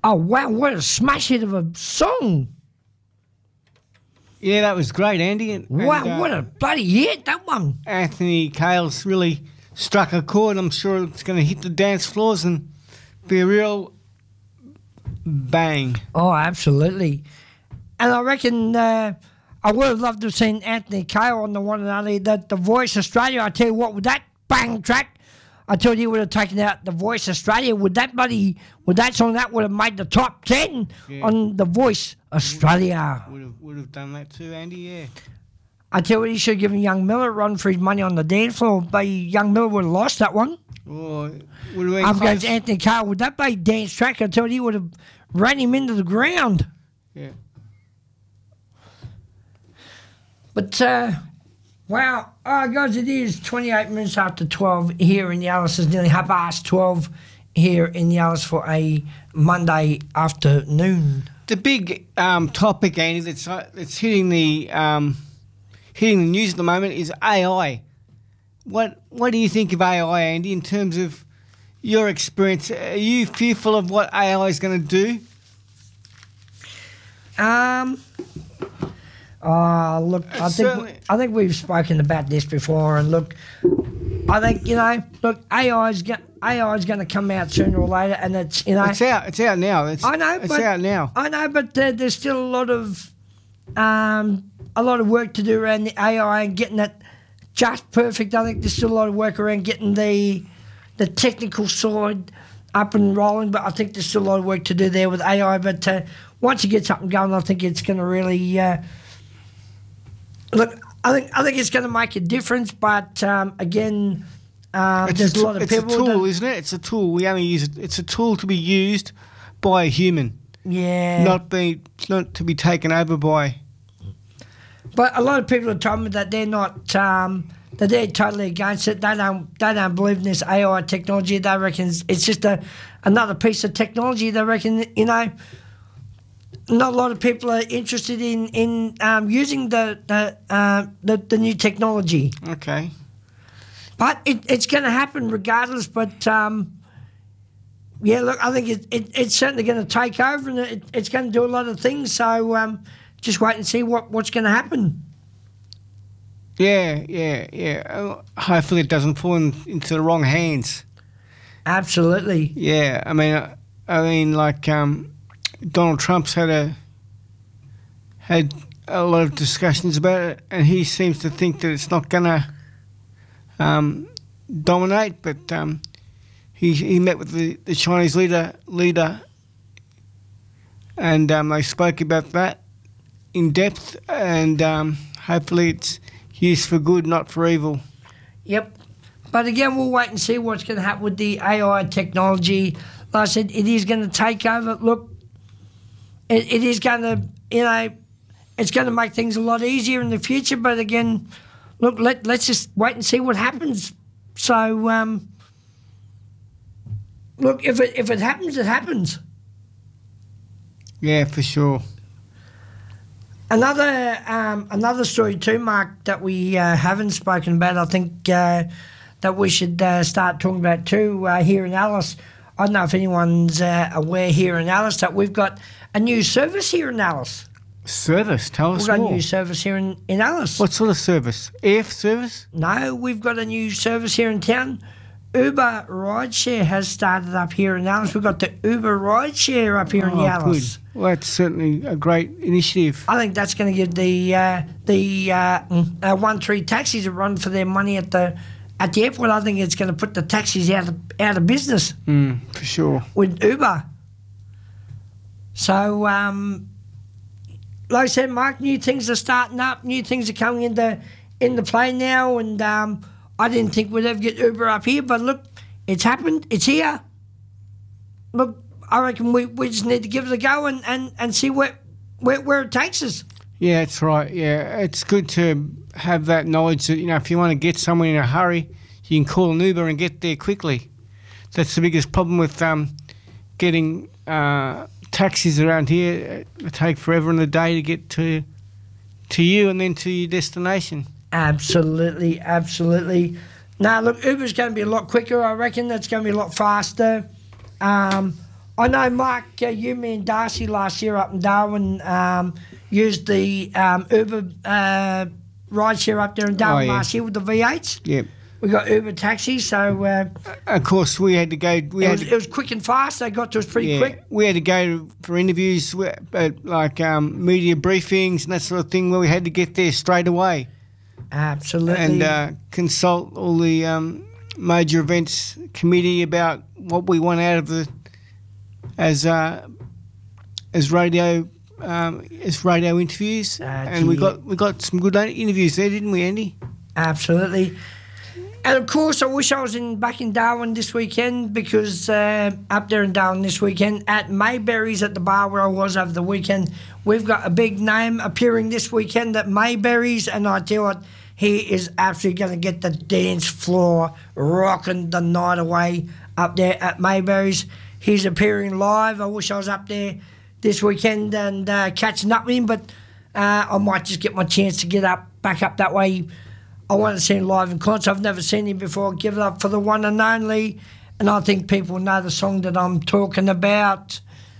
Oh, wow, what a smash hit of a song. Yeah, that was great, Andy. Wow, what a bloody hit, that one. Anthony Cale's really struck a chord. I'm sure it's going to hit the dance floors and be a real bang. Oh, absolutely. And I reckon I would have loved to have seen Anthony Cale on the one and only The Voice Australia. I tell you what, with that bang track, I told you would have taken out The Voice Australia. With that song, that would have made the top 10 on The Voice Australia. Would have done that too, Andy, yeah. I tell you what, he should have given Young Miller a run for his money on the dance floor, but Young Miller would have lost that one. Oh, would have been Up close. against Anthony Cale. With that bloody dance track, I tell you, he would have ran him into the ground. Yeah. But, wow, guys, it is 28 minutes after 12 here in the Alice. It's nearly 12:30 here in the Alice for a Monday afternoon. The big topic, Andy, that's hitting the news at the moment is AI. What do you think of AI, Andy, in terms of your experience? Are you fearful of what AI is going to do? Look, I think we've spoken about this before, and look, I think AI is going to come out sooner or later, and it's it's out now. I know, it's but, out now. I know, but there's still a lot of work to do around the AI and getting it just perfect. I think there's still a lot of work around getting the technical side up and rolling, but I think there's still a lot of work to do there with AI. But once you get something going, I think it's going to really look. I think it's going to make a difference. But again, there's a lot of people. It's a tool, isn't it? It's a tool. We only use it. It's a tool to be used by a human. Yeah. Not to be taken over by. But a lot of people have told me that they're not. That they're totally against it. They don't believe in this AI technology. They reckon it's just another piece of technology. They reckon not a lot of people are interested in using the new technology. Okay. But it's going to happen regardless. But yeah, look, I think it's certainly going to take over, and it's going to do a lot of things. So just wait and see what's going to happen. Yeah. Hopefully it doesn't fall into the wrong hands. Absolutely. Yeah, I mean, like Donald Trump's had a lot of discussions about it, and he seems to think that it's not going to dominate. But he met with the Chinese leader, and they spoke about that in depth, and hopefully it's used for good, not for evil. Yep. But again, we'll wait and see what's going to happen with the AI technology. Like I said, it is going to take over. Look, it is going to, it's going to make things a lot easier in the future. But again, look, let's just wait and see what happens. So, look, if it happens, it happens. Yeah, for sure. Another story too, Mark, that we haven't spoken about. I think that we should start talking about too here in Alice. I don't know if anyone's aware here in Alice that we've got a new service here in Alice. Service? Tell us more. We've got a new service here in Alice. What sort of service? EF service? No, we've got a new service here in town. Uber Rideshare has started up here in Alice. We've got the Uber Rideshare up here in the Alice. Good. Well, that's certainly a great initiative. I think that's going to give the 1-3 taxis a run for their money at the airport. I think it's going to put the taxis out of business. For sure. With Uber. So, like I said, Mark, new things are starting up. New things are coming into play now, and I didn't think we'd ever get Uber up here, but look, it's happened. It's here. Look, I reckon we just need to give it a go and see where it takes us. Yeah, that's right. Yeah, it's good to have that knowledge that, if you want to get somewhere in a hurry, you can call an Uber and get there quickly. That's the biggest problem with getting taxis around here. It take forever in the day to get to you and then to your destination. Absolutely. Now, look, Uber's going to be a lot quicker, I reckon. That's going to be a lot faster. I know, Mark, you, me and Darcy last year up in Darwin used the Uber rideshare up there in Darwin last year with the V8s. Yep. We got Uber taxis, so... of course, we had to go... It was quick and fast. They got to us pretty quick. We had to go for interviews, like media briefings and that sort of thing, where we had to get there straight away. Absolutely. And consult all the major events committee about what we want out of the... as radio interviews, and we got some good interviews there, didn't we, Andy? Absolutely. And of course, I wish I was back in Darwin this weekend, because up there in Darwin this weekend at Mayberry's at the bar where I was over the weekend, we've got a big name appearing this weekend at Mayberry's, and I tell you what, he is absolutely going to get the dance floor rocking the night away up there at Mayberry's. He's appearing live. I wish I was up there this weekend and catching up with him, but I might just get my chance to back up that way. I want to see him live in concert. I've never seen him before. Give it up for the one and only, and I think people know the song that I'm talking about.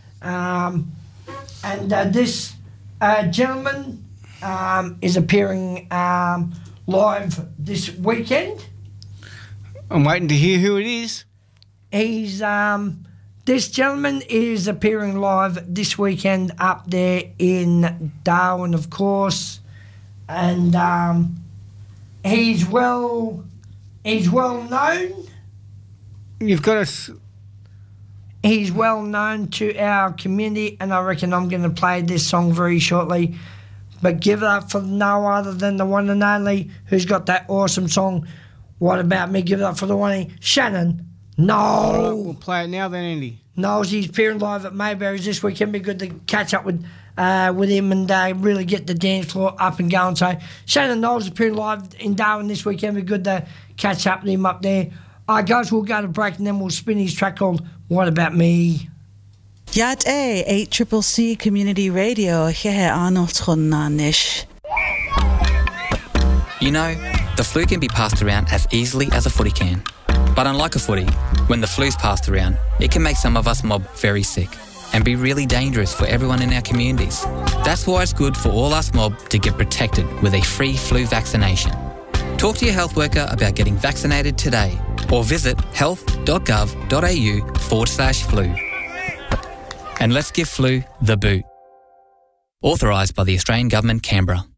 This gentleman is appearing live this weekend. I'm waiting to hear who it is. He's this gentleman is appearing live this weekend up there in Darwin, of course, and he's well known. You've got us. He's well known to our community, and I reckon I'm going to play this song very shortly. But give it up for no other than the one and only, who's got that awesome song, What About Me? Give it up for the one, Shannon. No. All right, we'll play it now then, Andy. Knowles, he's appearing live at Mayberry's this weekend. Be good to catch up with him and really get the dance floor up and going. So Shannon Knowles appearing live in Darwin this weekend. Be good to catch up with him up there. All right, guys, we'll go to break and then we'll spin his track called What About Me. Yat A 8CCC Community Radio. Hehe Arnold Nish. You know, the flu can be passed around as easily as a footy can. But unlike a footy, when the flu's passed around, it can make some of us mob very sick and be really dangerous for everyone in our communities. That's why it's good for all us mob to get protected with a free flu vaccination. Talk to your health worker about getting vaccinated today or visit health.gov.au/flu. And let's give flu the boot. Authorised by the Australian Government, Canberra.